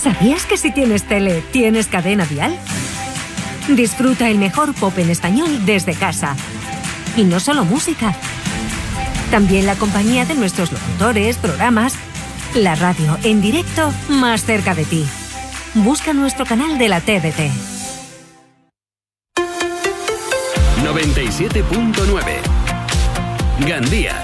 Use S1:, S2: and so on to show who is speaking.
S1: ¿Sabías que si tienes tele, tienes cadena dial? Disfruta el mejor pop en español desde casa. Y no solo música. También la compañía de nuestros locutores, programas. La radio en directo más cerca de ti. Busca nuestro canal de la TDT.
S2: 97.9 Gandía.